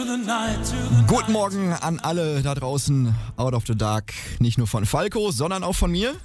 Guten Morgen an alle da draußen, Out of the Dark. Nicht nur von Falco, sondern auch von mir.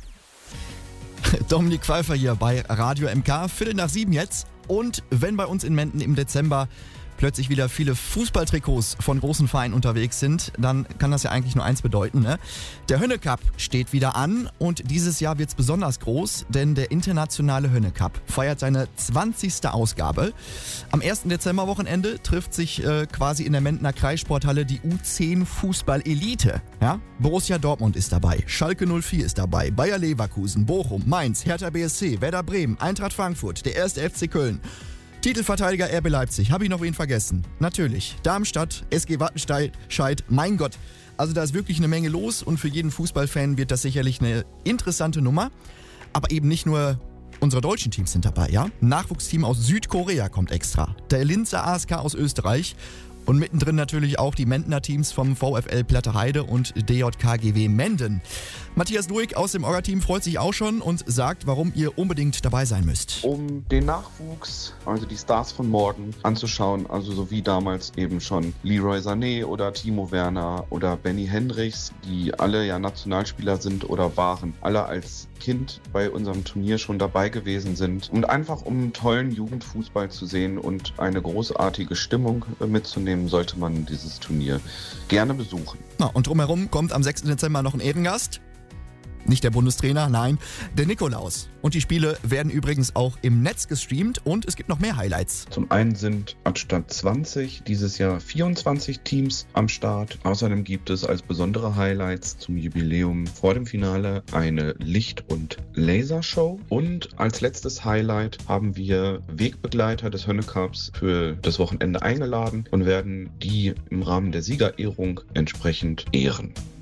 Dominik Pfeiffer hier bei Radio MK, 6:45 jetzt. Und wenn bei uns in Menden im Dezember plötzlich wieder viele Fußballtrikots von großen Vereinen unterwegs sind, dann kann das ja eigentlich nur eins bedeuten, ne? Der Hönne Cup steht wieder an und dieses Jahr wird's besonders groß, denn der internationale Hönne Cup feiert seine 20. Ausgabe. Am 1. Dezemberwochenende trifft sich quasi in der Mendener Kreissporthalle die U10 Fußball-Elite. Ja? Borussia Dortmund ist dabei, Schalke 04 ist dabei, Bayer Leverkusen, Bochum, Mainz, Hertha BSC, Werder Bremen, Eintracht Frankfurt, der 1. FC Köln. Titelverteidiger RB Leipzig. Habe ich noch wen vergessen? Natürlich. Darmstadt, SG Wattenscheid. Mein Gott. Also da ist wirklich eine Menge los und für jeden Fußballfan wird das sicherlich eine interessante Nummer. Aber eben nicht nur unsere deutschen Teams sind dabei, ja? Ein Nachwuchsteam aus Südkorea kommt extra. Der Linzer ASK aus Österreich. Und mittendrin natürlich auch die Mendener Teams vom VfL Platteheide und DJKGW Menden. Matthias Duig aus dem Orga-Team freut sich auch schon und sagt, warum ihr unbedingt dabei sein müsst. Um den Nachwuchs, also die Stars von morgen, anzuschauen, also so wie damals eben schon Leroy Sané oder Timo Werner oder Benny Hendricks, die alle ja Nationalspieler sind oder waren, alle als Kind bei unserem Turnier schon dabei gewesen sind. Und einfach um tollen Jugendfußball zu sehen und eine großartige Stimmung mitzunehmen, sollte man dieses Turnier gerne besuchen. Na, und drumherum kommt am 6. Dezember noch ein Ehrengast. Nicht der Bundestrainer, nein, der Nikolaus. Und die Spiele werden übrigens auch im Netz gestreamt und es gibt noch mehr Highlights. Zum einen sind anstatt 20 dieses Jahr 24 Teams am Start. Außerdem gibt es als besondere Highlights zum Jubiläum vor dem Finale eine Licht- und Lasershow. Und als letztes Highlight haben wir Wegbegleiter des Hönne Cups für das Wochenende eingeladen und werden die im Rahmen der Siegerehrung entsprechend ehren.